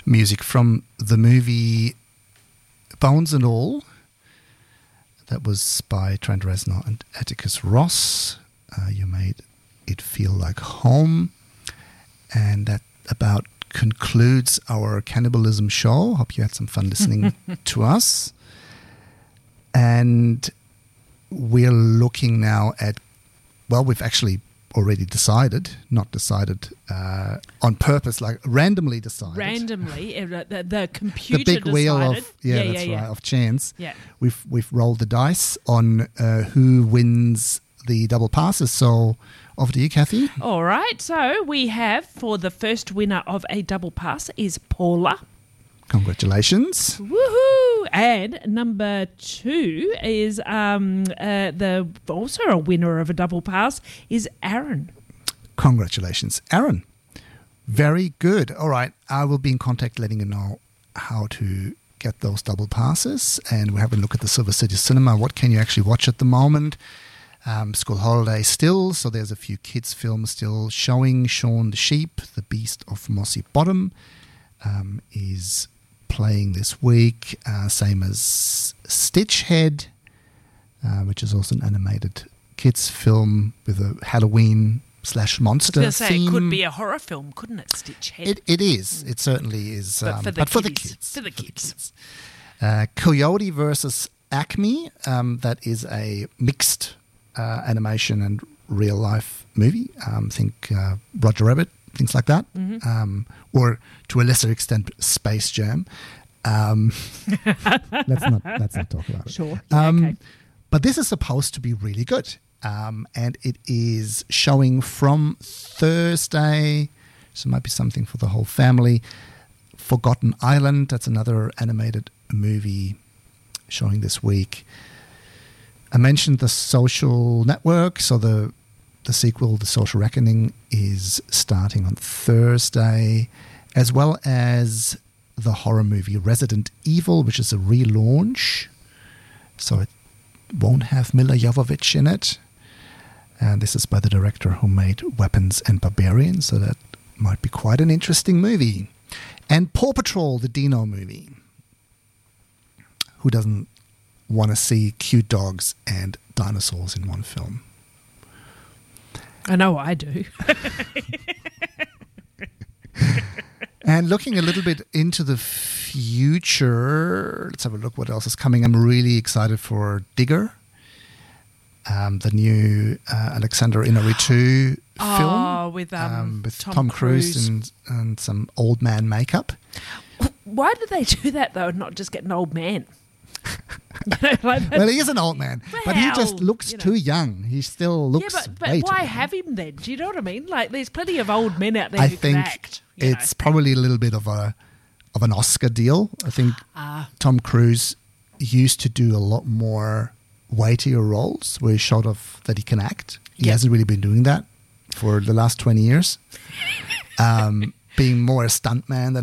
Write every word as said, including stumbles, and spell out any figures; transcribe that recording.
music from the movie Bones and All. That was by Trent Reznor and Atticus Ross. Uh, you made it feel like home. And that about concludes our cannibalism show. Hope you had some fun listening to us. And we're looking now at, well, we've actually already decided, not decided uh, on purpose, like randomly decided. Randomly, uh, the, the computer the big decided. wheel of yeah, yeah that's yeah, right, yeah. of chance. Yeah, we've we've rolled the dice on uh, who wins the double passes. So over to you, Kathy. All right. So we have for the first winner of a double pass is Paula. Congratulations. Woohoo! And number two is um, uh, the also a winner of a double pass is Aaron. Congratulations, Aaron. Very good. All right. I will be in contact letting you know how to get those double passes. And we're having a look at the Silver City Cinema. What can you actually watch at the moment? Um, school holiday still, so there's a few kids' films still showing. Shaun the Sheep, The Beast of Mossy Bottom um, is playing this week, uh, same as Stitchhead, uh, which is also an animated kids film with a Halloween slash monster I was gonna say, theme. it could be a horror film, couldn't it, Stitchhead? It, it is. It certainly is. But Um, for the but for the kiddies. kids. For the kids. Uh, Coyote versus Acme. Um, that is a mixed uh, animation and real life movie. Um, think uh, Roger Rabbit, things like that. Mm-hmm. Um, or to a lesser extent, Space Jam. Um, let's not let's not talk about it. Sure. Yeah, Um, okay. But this is supposed to be really good. Um, and it is showing from Thursday, so it might be something for the whole family. Forgotten Island, that's another animated movie showing this week. I mentioned The Social Network, so the the sequel, The Social Reckoning, is starting on Thursday, as well as the horror movie Resident Evil, which is a relaunch. So it won't have Mila Jovovich in it. And this is by the director who made Weapons and Barbarians, so that might be quite an interesting movie. And Paw Patrol, the Dino movie. Who doesn't want to see cute dogs and dinosaurs in one film? I know I do. And looking a little bit into the future, let's have a look what else is coming. I'm really excited for Digger, um, the new uh, Alexander Inarritu Oh, film with, um, with Tom Tom, Cruise, Cruise. and, and some old man makeup. Why did they do that, though, and not just get an old man? You know, like that- Well, he is an old man, but he just Well, looks you know. too young. He still yeah, looks but, but way why too young. have him then? Do you know what I mean? Like, there's plenty of old men out there I who think can act. you know. it's probably a little bit of a of an Oscar deal. I think Ah. Tom Cruise used to do a lot more weightier roles where he showed off that he can act. He Yep. hasn't really been doing that for the last twenty years. Um, being more a stuntman than